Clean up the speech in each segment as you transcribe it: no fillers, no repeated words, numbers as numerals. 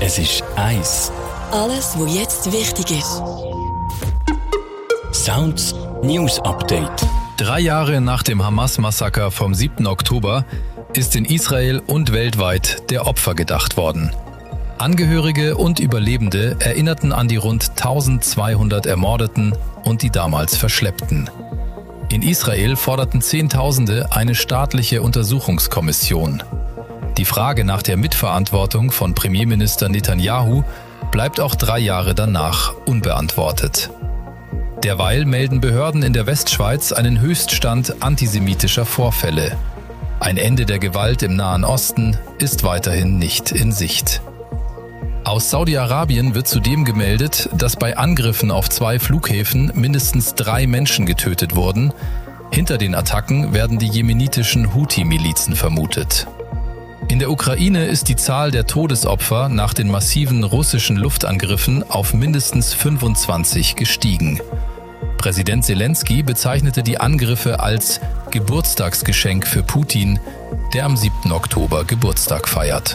Es ist 1. Alles, was jetzt wichtig ist. Sounds News Update. 3 Jahre nach dem Hamas-Massaker vom 7. Oktober ist in Israel und weltweit der Opfer gedacht worden. Angehörige und Überlebende erinnerten an die rund 1200 Ermordeten und die damals Verschleppten. In Israel forderten Zehntausende eine staatliche Untersuchungskommission. Die Frage nach der Mitverantwortung von Premierminister Netanyahu bleibt auch 3 Jahre danach unbeantwortet. Derweil melden Behörden in der Westschweiz einen Höchststand antisemitischer Vorfälle. Ein Ende der Gewalt im Nahen Osten ist weiterhin nicht in Sicht. Aus Saudi-Arabien wird zudem gemeldet, dass bei Angriffen auf 2 Flughäfen mindestens 3 Menschen getötet wurden. Hinter den Attacken werden die jemenitischen Houthi-Milizen vermutet. In der Ukraine ist die Zahl der Todesopfer nach den massiven russischen Luftangriffen auf mindestens 25 gestiegen. Präsident Zelensky bezeichnete die Angriffe als Geburtstagsgeschenk für Putin, der am 7. Oktober Geburtstag feiert.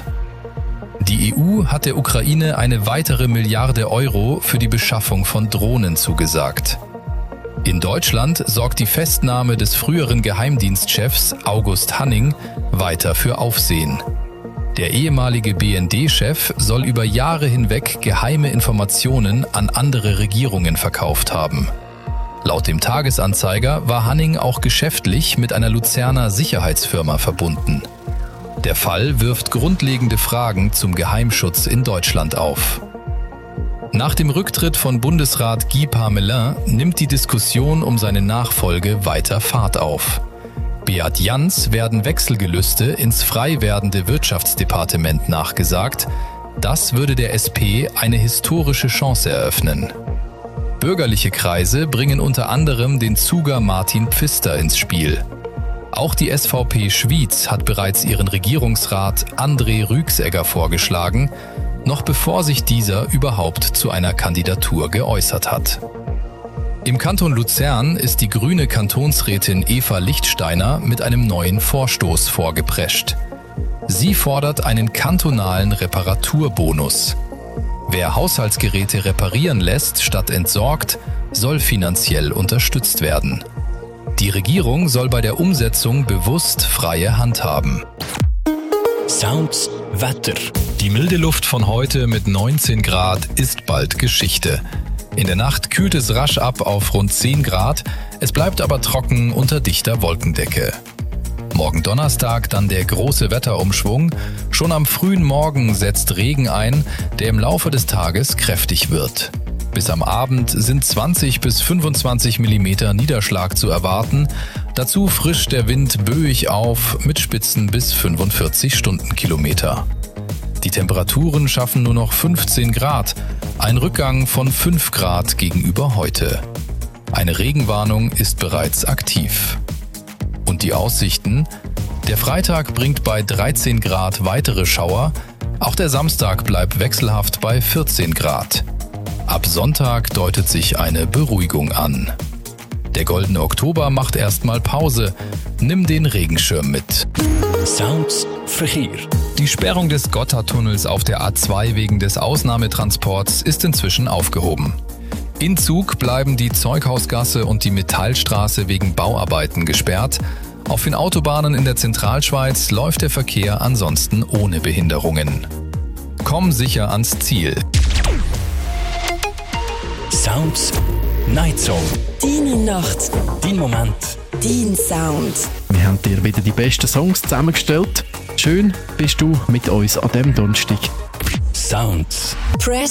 Die EU hat der Ukraine eine weitere Milliarde Euro für die Beschaffung von Drohnen zugesagt. In Deutschland sorgt die Festnahme des früheren Geheimdienstchefs August Hanning weiter für Aufsehen. Der ehemalige BND-Chef soll über Jahre hinweg geheime Informationen an andere Regierungen verkauft haben. Laut dem Tagesanzeiger war Hanning auch geschäftlich mit einer Luzerner Sicherheitsfirma verbunden. Der Fall wirft grundlegende Fragen zum Geheimschutz in Deutschland auf. Nach dem Rücktritt von Bundesrat Guy Parmelin nimmt die Diskussion um seine Nachfolge weiter Fahrt auf. Beat Jans werden Wechselgelüste ins frei werdende Wirtschaftsdepartement nachgesagt. Das würde der SP eine historische Chance eröffnen. Bürgerliche Kreise bringen unter anderem den Zuger Martin Pfister ins Spiel. Auch die SVP Schwyz hat bereits ihren Regierungsrat André Rüegsegger vorgeschlagen, noch bevor sich dieser überhaupt zu einer Kandidatur geäußert hat. Im Kanton Luzern ist die grüne Kantonsrätin Eva Lichtsteiner mit einem neuen Vorstoß vorgeprescht. Sie fordert einen kantonalen Reparaturbonus. Wer Haushaltsgeräte reparieren lässt statt entsorgt, soll finanziell unterstützt werden. Die Regierung soll bei der Umsetzung bewusst freie Hand haben. Sounds Wetter. Die milde Luft von heute mit 19 Grad ist bald Geschichte. In der Nacht kühlt es rasch ab auf rund 10 Grad, es bleibt aber trocken unter dichter Wolkendecke. Morgen Donnerstag dann der große Wetterumschwung. Schon am frühen Morgen setzt Regen ein, der im Laufe des Tages kräftig wird. Bis am Abend sind 20 bis 25 mm Niederschlag zu erwarten. Dazu frischt der Wind böig auf mit Spitzen bis 45 Stundenkilometer. Die Temperaturen schaffen nur noch 15 Grad, ein Rückgang von 5 Grad gegenüber heute. Eine Regenwarnung ist bereits aktiv. Und die Aussichten? Der Freitag bringt bei 13 Grad weitere Schauer, auch der Samstag bleibt wechselhaft bei 14 Grad. Ab Sonntag deutet sich eine Beruhigung an. Der goldene Oktober macht erstmal Pause. Nimm den Regenschirm mit. Sounds Verkehr. Die Sperrung des Gotthardtunnels auf der A2 wegen des Ausnahmetransports ist inzwischen aufgehoben. In Zug bleiben die Zeughausgasse und die Metallstraße wegen Bauarbeiten gesperrt. Auf den Autobahnen in der Zentralschweiz läuft der Verkehr ansonsten ohne Behinderungen. Komm sicher ans Ziel. Sounds Night Song. Deine Nacht. Dein Moment. Dein Sound. Wir haben dir wieder die besten Songs zusammengestellt. Schön bist du mit uns an diesem Donnerstag. Sounds. Press